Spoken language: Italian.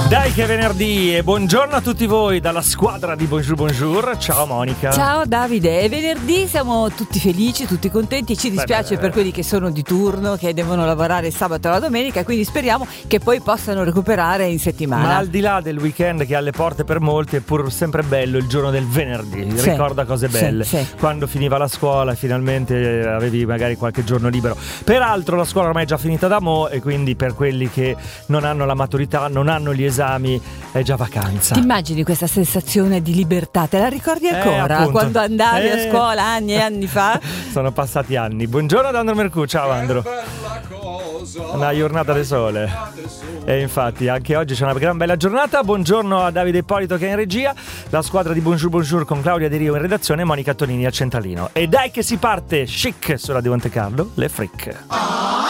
Dai che è venerdì e buongiorno a tutti voi dalla squadra di Bonjour Bonjour. Ciao Monica. Ciao Davide, è venerdì, siamo tutti felici, tutti contenti. Ci dispiace per quelli che sono di turno, che devono lavorare il sabato e la domenica, quindi speriamo che poi possano recuperare in settimana. Ma al di là del weekend che è alle porte per molti, è pur sempre bello il giorno del venerdì. Sì, ricorda cose belle, sì. quando finiva la scuola e finalmente avevi magari qualche giorno libero. Peraltro la scuola ormai è già finita da mo', e quindi per quelli che non hanno la maturità, non hanno gli esami, è già vacanza. Ti immagini questa sensazione di libertà? Te la ricordi ancora? Appunto. Quando andavi a scuola anni e anni fa? Sono passati anni. Buongiorno ad Andro Mercù. Ciao Andro. Una giornata di sole. E infatti anche oggi c'è una gran bella giornata. Buongiorno a Davide Ippolito che è in regia, la squadra di Bonjour Bonjour con Claudia Di Rio in redazione e Monica Tonini a centralino. E dai che si parte chic su Radio Monte Carlo, le freak.